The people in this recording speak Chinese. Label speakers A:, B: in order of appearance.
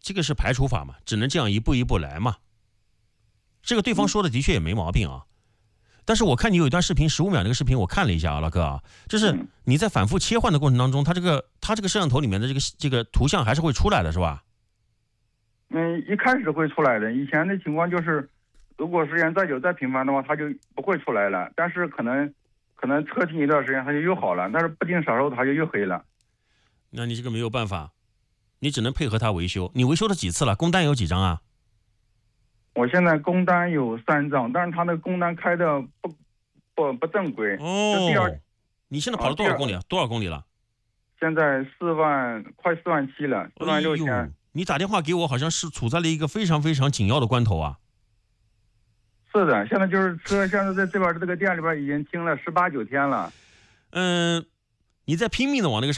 A: 这个是排除法嘛，只能这样一步一步来嘛。这个对方说的的确也没毛病啊。但是我看你有一段视频，15秒那个视频我看了一下啊，老哥啊，就是你在反复切换的过程当中，它这个摄像头里面的这个图像还是会出来的，是吧？
B: 一开始会出来的。以前的情况就是，如果时间再久再频繁的话，它就不会出来了。但是可能车停一段时间，它就又好了。但是不定啥时候它就又黑了。
A: 那你这个没有办法，你只能配合它维修。你维修了几次了？工单有几张啊？
B: 我现在工单有3张，但是他那个工单开的不正规。
A: 哦，你现在跑了多少公里啊？多少公里了？
B: 现在快4万7了，4万6千。
A: 你打电话给我，好像是处在了一个非常非常紧要的关头啊。
B: 是的，现在就是车现在在这边这个店里边已经停了18、19天了。
A: 你在拼命的往那个